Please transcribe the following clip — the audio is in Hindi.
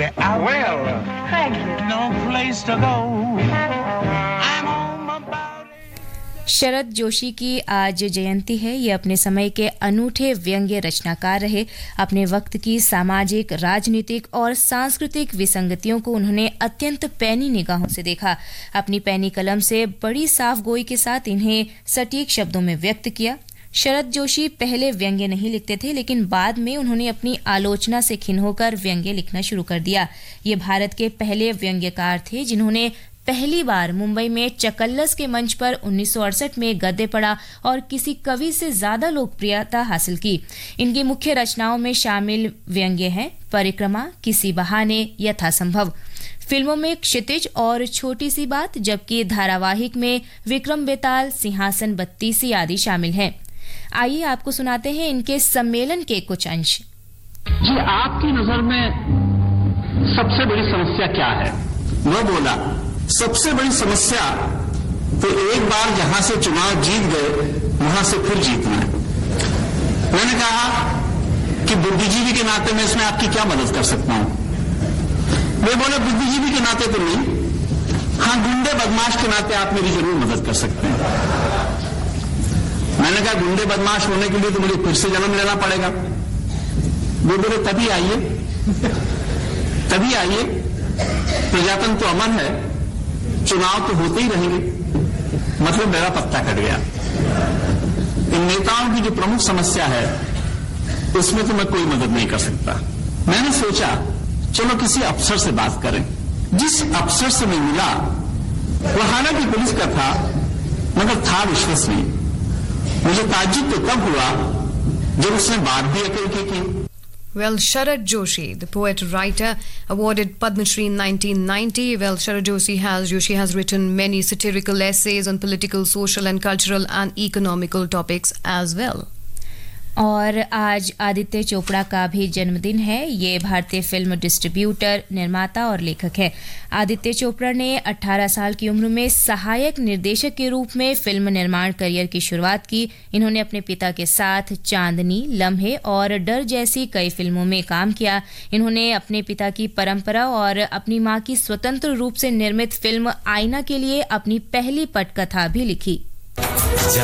happy hour. Well, Thank you. No place to go. I'm home about it. Sharad Joshi की आज जयंती है। ये अपने समय के अनूठे व्यंग्य रचनाकार रहे। अपने वक्त की सामाजिक, राजनीतिक और सांस्कृतिक विसंगतियों को उन्होंने अत्यंत पैनी निगाहों से देखा। अपनी पैनी कलम से बड़ी साफ गोई के साथ इन्हें सटीक शब्दों में व्यक्त किया। शरद जोशी पहले व्यंग्य नहीं लिखते थे, लेकिन बाद में उन्होंने अपनी आलोचना से खिन्न होकर व्यंग्य लिखना शुरू कर दिया। ये भारत के पहले व्यंग्यकार थे जिन्होंने पहली बार मुंबई में चकल्लस के मंच पर 1968 में गद्य पढ़ा और किसी कवि से ज्यादा लोकप्रियता हासिल की। इनकी मुख्य रचनाओं में शामिल व्यंग्य हैं परिक्रमा, किसी बहाने, यथासंभव। फिल्मों में क्षितिज और छोटी सी बात, जबकि धारावाहिक में विक्रम बेताल, सिंहासन बत्तीसी आदि शामिल हैं। आइए आपको सुनाते हैं इनके सम्मेलन के कुछ अंश। जी, आपकी नजर में सबसे बड़ी समस्या क्या है? वो बोला, सबसे बड़ी समस्या तो एक बार जहां से चुनाव जीत गए वहां से फिर जीतना है। मैंने कहा कि बुद्धिजीवी के नाते मैं इसमें आपकी क्या मदद कर सकता हूं? वे बोले, बुद्धिजीवी के नाते तो नहीं, हां गुंडे बदमाश के नाते आप मेरी जरूर मदद कर सकते हैं। मैंने कहा, गुंडे बदमाश होने के लिए तो मुझे फिर से जन्म लेना पड़ेगा। वो बोले, तभी आइए, तभी आइए, प्रजातंत्र तो अमन है, चुनाव तो होते ही रहेंगे। मतलब मेरा पत्ता कट गया। इन नेताओं की जो प्रमुख समस्या है उसमें तो मैं कोई मदद नहीं कर सकता। मैंने सोचा चलो किसी अफसर से बात करें। जिस अफसर से मैं मिला वो हालांकि पुलिस का था, मगर था विश्वसनीय। मुझे ताज्जुब तो तब हुआ जब उसने बात भी अकेले की। Well, Sharad Joshi, the poet-writer, awarded Padma Shri in 1990. Well, Sharad Joshi has written many satirical essays on political, social and cultural and economical topics as well. और आज आदित्य चोपड़ा का भी जन्मदिन है। ये भारतीय फिल्म डिस्ट्रीब्यूटर, निर्माता और लेखक है। आदित्य चोपड़ा ने 18 साल की उम्र में सहायक निर्देशक के रूप में फिल्म निर्माण करियर की शुरुआत की। इन्होंने अपने पिता के साथ चांदनी, लम्हे और डर जैसी कई फिल्मों में काम किया। इन्होंने अपने पिता की परंपरा और अपनी मां की स्वतंत्र रूप से निर्मित फिल्म आईना के लिए अपनी पहली पटकथा भी लिखी।